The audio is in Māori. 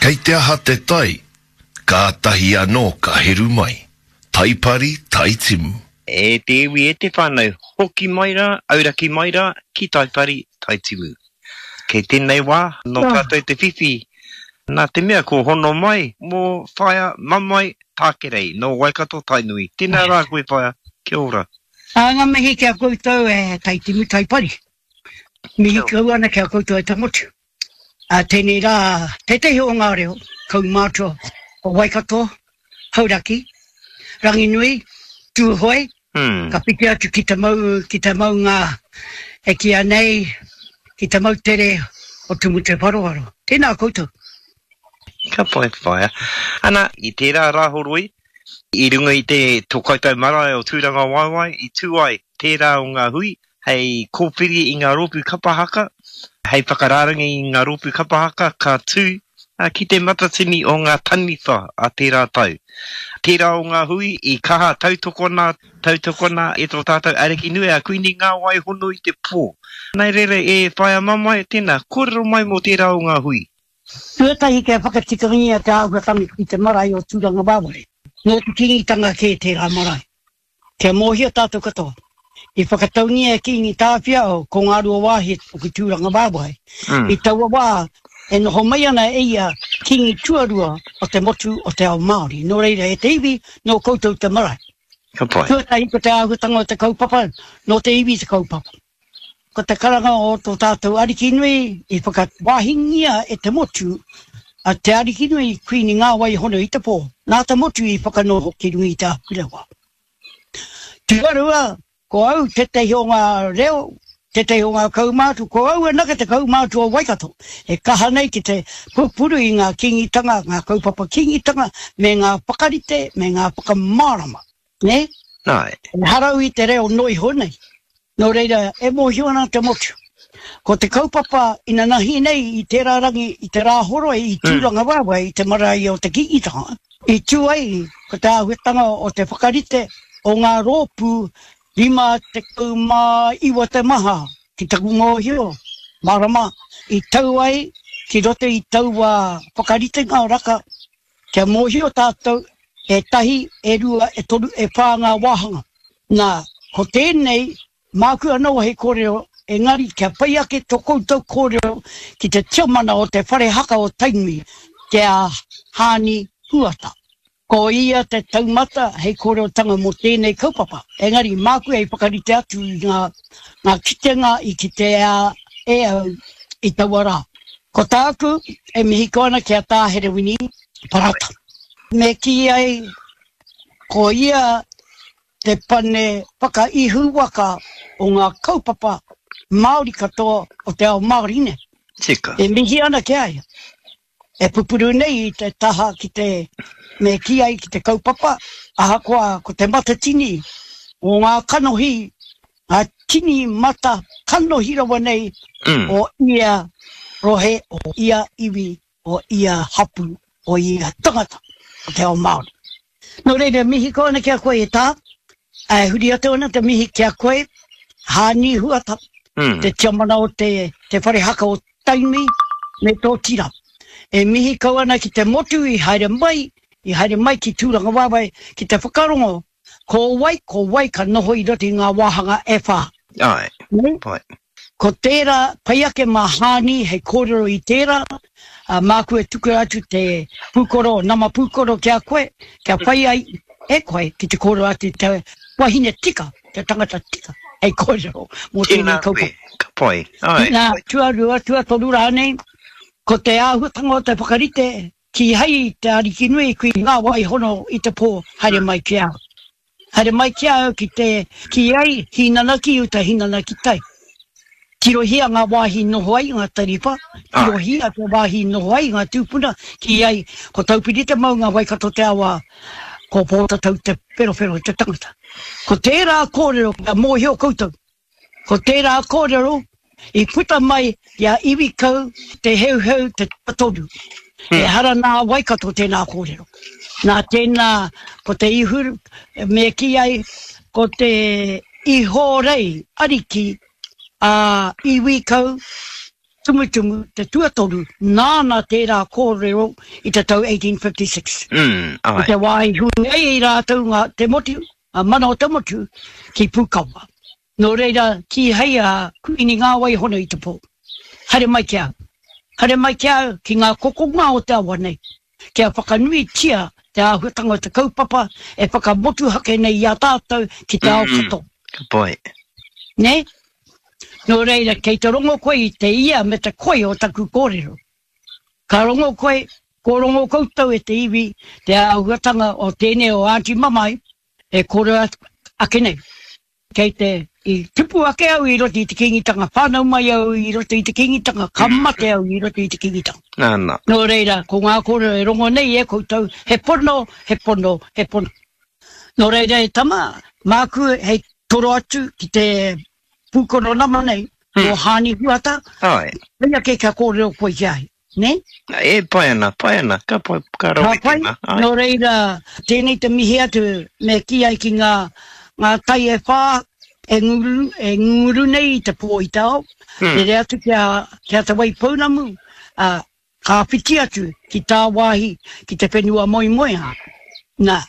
Kei te aha te tai, ka tahi anō ka heru mai. Taipari, taitimu. E te iwi e te whānau, hoki maira, auraki maira, ki taipari, taitimu. Kei tēnei wā, no tātou te whiwhi, nā te mea ko hono mai, mō whaia mamai tākerei, no Waikato Tainui. Tēnā rā koe whaia, kia ora. Ngā mihi kia koutou e taitimu taipari. Mihi kau ana kia koutou e tamotu. Tēnei rā, te tehi o ngā reo, kau mātua o Waikato, Hauraki, Ranginui, Tūhoi, ka piki atu ki te mau ngā e kia nei, ki te mau tere o tumu te parawaro. Tēnā koutou. Ka pai whaia. Ana, i tērā rāhoroi, i runga i te tōkaitau marae o tūranga waiwai, i tūai tērā o ngā hui, hei kōpiri i ngā rōpu kapahaka, hei whakarārangi i ngā rōpu kapahaka, ka tū, ki te matatini o ngā taniwha a tērā tau. Tērā o ngā hui, i kaha tautokona e tō tātou areki nui a kuini ngā wai hono i te pō. Nei rere e whaia mamai tēnā, kōrero mai mō tērā o ngā hui. Tuatahi kia whakatikangia te āhuatangi ki te marae o tūranga wāwai. Nō te kingitanga ke tērā marae. Kia mōhia tātou katoa. I whakataungia e kingi tāwhia o ko ngā rua wāhi o ki tūranga wāwai. I taua wā, e noho mai ana e ia kingi tuarua o te motu o te ao Māori. Nō reira e te iwi, nō koutou te marae. Tuatahi ko te āhuatanga o te kaupapa, nō te iwi te kaupapa. Ko te karanga o tō tātou ariki nui, i whakawāhingia e te motu, a te ariki nui kuini ngā wai hono i te pō. Nā te motu i whakanoho ki rungi i tā whirawa. Tuarua, ko au te tehi o ngā reo, te tehi o ngā kaumātu, ko au e naka te kaumātu o Waikato. E kaha nei ki te pupuru i ngā kingitanga, ngā kaupapa kingitanga, me ngā pakarite, me ngā pakamārama. Ne? Nai. E harau i te reo noi honei. Nō reira, e mōhio ana te motu. Ko te kaupapa ina nahi nei i tērā rangi, i te rāhoro i tūranga wāwai, i te marae o te kingitanga. I tūai, ko te āhuetanga o te whakarite, o ngā rōpū, 5 iwa te maha, ki te kungohio, marama, i tau ai, ki rote i tau whakarite ngā raka, kia mōhio tātou, e tahi, e rua, e toru, e pā ngā wāhanga. Nā, ko tēnei, māku anō hei kōrero, engari kia pai ake tō koutou kōrero ki te tiomana o te whare haka o Tainui, kia hāni huata. Ko ia te taumata hei kōrero tanga mo tēnei kaupapa. Engari māku hei whakarite atu i ngā kitenga i ki te i tauara. Ko tāku e mihiko ana kia tā herewini parata. Me ki ai, ko ia te pane whakaihu waka o ngā kaupapa Māori katoa o te ao Māorine. Tika. E mihi ana ke ai. E pupuru nei i te taha ki te me ki ai ki te kaupapa, aha koa ko te matatini o ngā kanohi, ngā tini mata kanohi rawa nei o ia rohe, o ia iwi, o ia hapu, o ia tangata o te ao Māori. Nō reira mihi ko ana kia koe e tā, huri ate ona te mihi kia koe, hāni huata, te tiamana o te whare haka o Tainui, me tō tira. E mihi kau ana ki te motu i haere mai ki tūranga wāwai, ki te whakarongo, ko wai ka noho i roti ngā wāhanga e whā. Ai, pai. Ko tērā, pai ake mā hāni, hei kōrero i tērā, māku e tuku atu te pūkoro, nama pūkoro kia koe, kia pai ai e koe ki te kōrero atu te wahine tika, te tangata tika, hei kōrero, mō tēnei kaupapa. Ka pai, ai. Nā, tuarua toru rānei, ko te āhuatanga o te whakarite, ki hei te ariki nui kui ngā wai hono i te pō, haere mai ki au. Haere mai ki au ki ai, hinanaki u te hinanaki tai. Tirohia ngā wāhi noho ai ngā taripa, tirohia te wāhi noho ai ngā tūpuna, ki ai, ko taupiri te mau ngā Waikato te awa, ko pōta tau te pero te tangata. Ko tērā kōrero, ka mōhio koutou. Ko tērā kōrero, i puta mai, ia iwi kau, te heu, te patoru. E hara nā Waikato tēnā kōrero. Nā tēnā, ko te ihuru, me ki ai, ko te iho rei, ariki, iwi kau, tumutumu te tuatoru nāna tērā kōrero I te tau 1856. Ai. Te wai hunei rātou ngā te motu, mana o te motu, ki Pukawa. Nō reira, ki hei a kuini ngā wai hono I te pō. Hare mai kia. Hare mai kia ki ngā kokonga o te awa nei. Kia whakanui tia te āhuatanga o te kaupapa, e whakamotu hake nei I a tātou ki te ao kato. Ka poe. Ne? Nō reira, kei te rongo koe I te ia me te koe o taku kōrero. Ka rongo koe, ko rongo koutou e te iwi, te āhuatanga o tēnei o Auntie Mamai, e kōrero ake nei. Kei te I tipu ake au I roti I te kingitanga, whanau mai au I roti I te kingitanga, kamate au I roti I te kingitanga. Nāna. Nō reira, ko ngā kōrero e rongo nei e koutou, he pono, he pono, he pono. Nō reira e tama, māku hei toro atu ki te pūkoro nama nei, o hāni huata, Ai. Ria ke ka kōrero koe ki ai, ne? E paena, ka poe, ka rawi tina. Nō reira, tēnei te mihi atu, me ki ai ki ngā tai e whā, e nguru nei I te pō I tau, e re atu kia te wai pounamu, ka whiti atu ki tā wāhi, ki te whenua moi ha. Nā,